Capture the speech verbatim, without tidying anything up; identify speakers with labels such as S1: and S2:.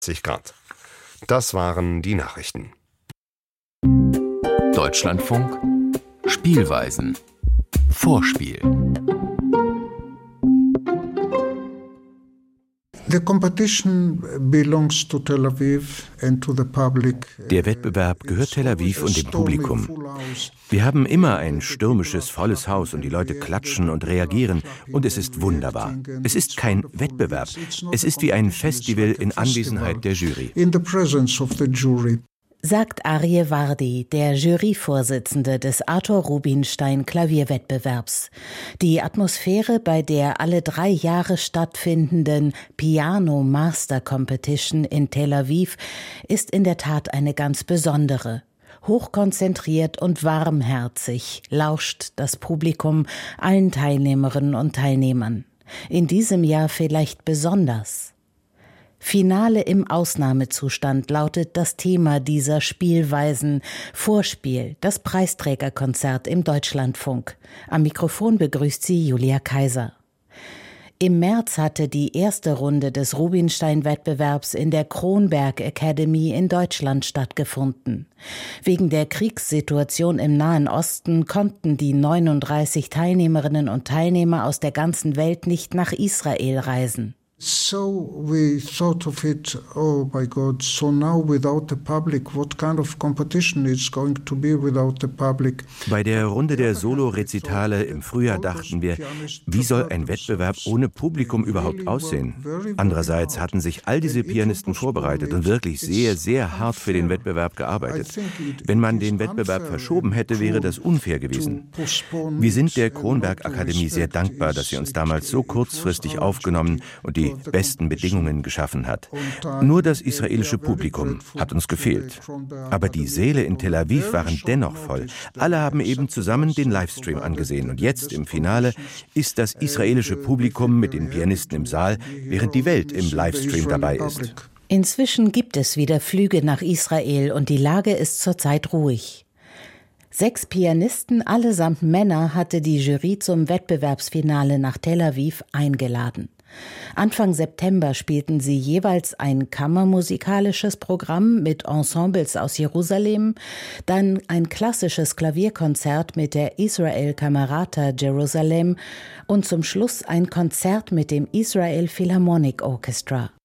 S1: Grad. Das waren die Nachrichten.
S2: Deutschlandfunk Spielweisen. Vorspiel.
S3: The competition belongs to Tel Aviv and to the public.
S4: Der Wettbewerb gehört Tel Aviv und dem Publikum. Wir haben immer ein stürmisches, volles Haus und die Leute klatschen und reagieren und es ist wunderbar. Es ist kein Wettbewerb. Es ist wie ein Festival in Anwesenheit der Jury.
S3: In the presence of the jury.
S5: Sagt Aryeh Wardi, der Juryvorsitzende des Arthur Rubinstein Klavierwettbewerbs. Die Atmosphäre bei der alle drei Jahre stattfindenden Piano Master Competition in Tel Aviv ist in der Tat eine ganz besondere. Hochkonzentriert und warmherzig lauscht das Publikum allen Teilnehmerinnen und Teilnehmern. In diesem Jahr vielleicht besonders. Finale im Ausnahmezustand lautet das Thema dieser Spielweisen. Vorspiel, das Preisträgerkonzert im Deutschlandfunk. Am Mikrofon begrüßt sie Julia Kaiser. Im März hatte die erste Runde des Rubinstein-Wettbewerbs in der Kronberg Academy in Deutschland stattgefunden. Wegen der Kriegssituation im Nahen Osten konnten die neununddreißig Teilnehmerinnen und Teilnehmer aus der ganzen Welt nicht nach Israel reisen.
S3: So we thought of it, oh my God, so now without the public, what kind of competition is going to be without the public?
S4: Bei der Runde der Solo-Rezitale im Frühjahr dachten wir, wie soll ein Wettbewerb ohne Publikum überhaupt aussehen? Andererseits hatten sich all diese Pianisten vorbereitet und wirklich sehr, sehr hart für den Wettbewerb gearbeitet. Wenn man den Wettbewerb verschoben hätte, wäre das unfair gewesen. Wir sind der Kronberg Akademie sehr dankbar, dass sie uns damals so kurzfristig aufgenommen und die besten Bedingungen geschaffen hat. Nur das israelische Publikum hat uns gefehlt. Aber die Säle in Tel Aviv waren dennoch voll. Alle haben eben zusammen den Livestream angesehen. Und jetzt im Finale ist das israelische Publikum mit den Pianisten im Saal, während die Welt im Livestream dabei ist.
S5: Inzwischen gibt es wieder Flüge nach Israel und die Lage ist zurzeit ruhig. Sechs Pianisten, allesamt Männer, hatte die Jury zum Wettbewerbsfinale nach Tel Aviv eingeladen. Anfang September spielten sie jeweils ein kammermusikalisches Programm mit Ensembles aus Jerusalem, dann ein klassisches Klavierkonzert mit der Israel Camerata Jerusalem und zum Schluss ein Konzert mit dem Israel Philharmonic Orchestra.